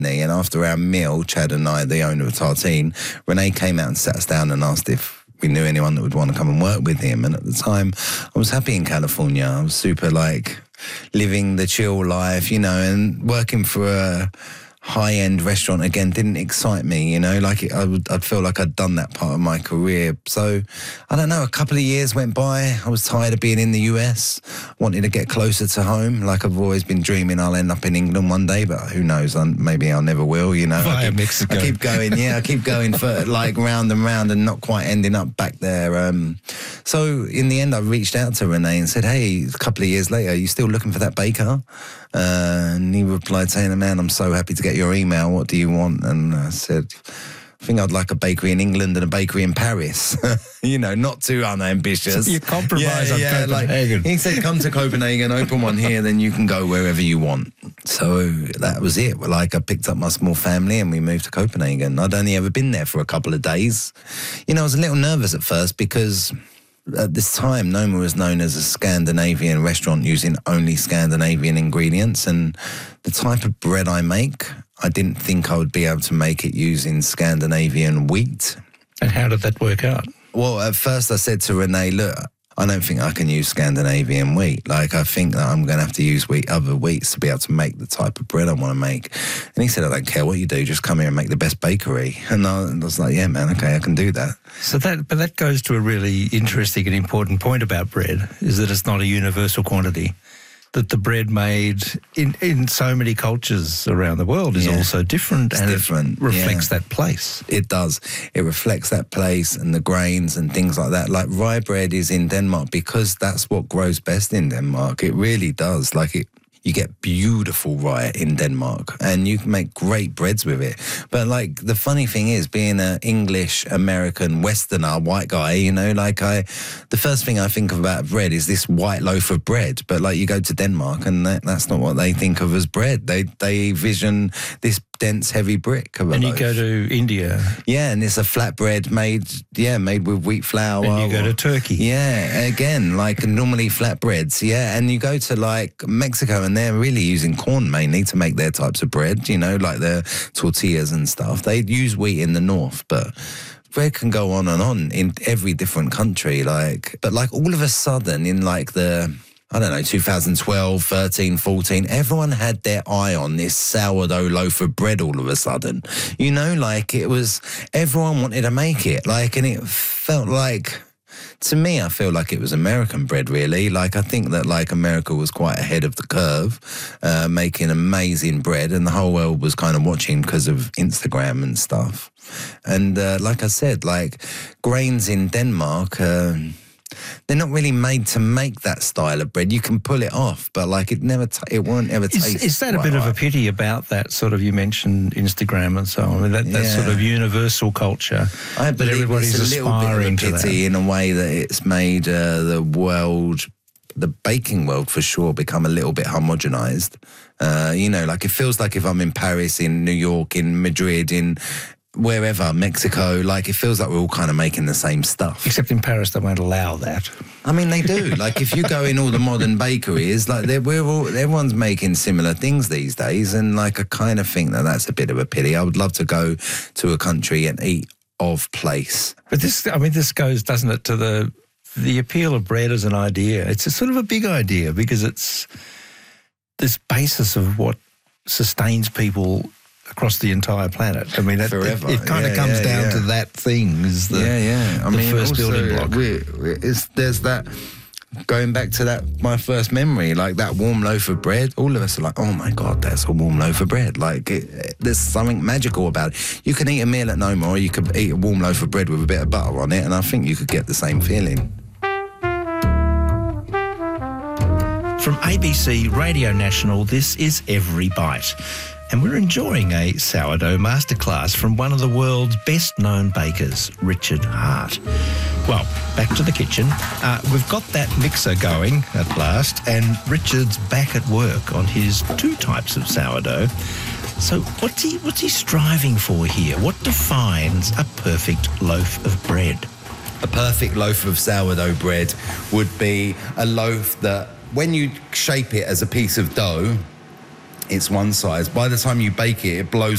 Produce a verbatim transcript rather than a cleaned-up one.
And after our meal, Chad and I, the owner of Tartine, Renee came out and sat us down and asked if we knew anyone that would want to come and work with him. And at the time, I was happy in California. I was super, like, living the chill life, you know, and working for a high-end restaurant, again, didn't excite me, you know, like it, I would, I'd feel like I'd done that part of my career. So, I don't know, a couple of years went by. I was tired of being in the U S, wanted to get closer to home. Like I've always been dreaming I'll end up in England one day, but who knows, I, maybe I never will, you know. Via I keep, Mexico. I keep going, yeah, I keep going for like round and round and not quite ending up back there. Um, so, in the end, I reached out to Renee and said, hey, a couple of years later, are you still looking for that baker? Uh, and he replied saying, man, I'm so happy to get your email. What do you want? And I said, I think I'd like a bakery in England and a bakery in Paris. You know, not too unambitious. So you compromise yeah, on yeah, Copenhagen. Like, he said, come to Copenhagen, open one here, then you can go wherever you want. So that was it. Like I picked up my small family and we moved to Copenhagen. I'd only ever been there for a couple of days. You know, I was a little nervous at first because at this time, Noma was known as a Scandinavian restaurant using only Scandinavian ingredients. And the type of bread I make, I didn't think I would be able to make it using Scandinavian wheat. And how did that work out? Well, at first I said to Renee, look, I don't think I can use Scandinavian wheat. Like, I think that I'm going to have to use wheat, other wheats to be able to make the type of bread I want to make. And he said, I don't care what you do, just come here and make the best bakery. And I was like, yeah, man, okay, I can do that. So that, but that goes to a really interesting and important point about bread, is that it's not a universal quantity. That the bread made in, in so many cultures around the world is yeah. also different, it's and different. it reflects yeah. that place. It does. It reflects that place and the grains and things like that. Like rye bread is in Denmark because that's what grows best in Denmark. It really does. Like it. You get beautiful rye in Denmark and you can make great breads with it. But like the funny thing is being an English, American, Westerner, white guy, you know, like I, the first thing I think of about bread is this white loaf of bread. But like you go to Denmark and that, that's not what they think of as bread. They, they vision this dense, heavy brick of a And you loaf. go to India. Yeah, and it's a flatbread made, yeah, made with wheat flour. And you go or, to Turkey. Yeah, again, like normally flatbreads, yeah. And you go to like Mexico and they're really using corn mainly to make their types of bread, you know, like their tortillas and stuff. They use wheat in the north, but bread can go on and on in every different country. Like, but like all of a sudden in like the, I don't know, two thousand twelve, thirteen, fourteen, everyone had their eye on this sourdough loaf of bread all of a sudden. You know, like it was, everyone wanted to make it. Like, and it felt like, to me, I feel like it was American bread, really. Like, I think that, like, America was quite ahead of the curve, uh, making amazing bread, and the whole world was kind of watching because of Instagram and stuff. And uh, like I said, like, grains in Denmark, uh, they're not really made to make that style of bread. You can pull it off, but like it never, t- it won't ever Is, taste. is that a bit right. of a pity about that sort of, you mentioned Instagram and so on, I mean, that, that Yeah. sort of universal culture I that believe everybody's it's a little aspiring bit of to a that? pity in a way that it's made uh, the world, the baking world for sure, become a little bit homogenized. Uh, you know, like it feels like if I'm in Paris, in New York, in Madrid, in wherever, Mexico, like it feels like we're all kind of making the same stuff. Except in Paris, they won't allow that. I mean, they do. Like, if you go in all the modern bakeries, like they're, we're all, everyone's making similar things these days, and like I kind of think that that's a bit of a pity. I would love to go to a country and eat of place. But this, I mean, this goes, doesn't it, to the the appeal of bread as an idea. It's a sort of a big idea because it's this basis of what sustains people across the entire planet. I mean, it, Forever. it, it kind Yeah, of comes yeah, down yeah. to that thing. Is the, yeah, yeah. I the mean, first also, building block. we we it's, there's that, going back to that, my first memory, like that warm loaf of bread, all of us are like, oh my God, that's a warm loaf of bread. Like, it, it, there's something magical about it. You can eat a meal at Noma, or you could eat a warm loaf of bread with a bit of butter on it, and I think you could get the same feeling. From A B C Radio National, this is Every Bite. And we're enjoying a sourdough masterclass from one of the world's best-known bakers, Richard Hart. Well, back to the kitchen. Uh, we've got that mixer going at last, and Richard's back at work on his two types of sourdough. So what's he, what's he striving for here? What defines a perfect loaf of bread? A perfect loaf of sourdough bread would be a loaf that, when you shape it as a piece of dough, it's one size. By the time you bake it, it blows